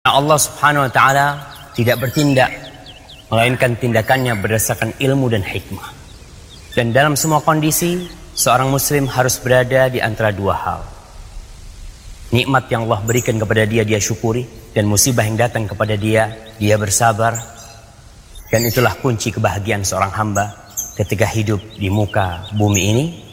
Allah subhanahu wa ta'ala tidak bertindak, melainkan tindakannya berdasarkan ilmu dan hikmah. Dan dalam semua kondisi, seorang muslim harus berada di antara dua hal. Nikmat yang Allah berikan kepada dia, dia syukuri. Dan musibah yang datang kepada dia, dia bersabar. Dan itulah kunci kebahagiaan seorang hamba ketika hidup di muka bumi ini.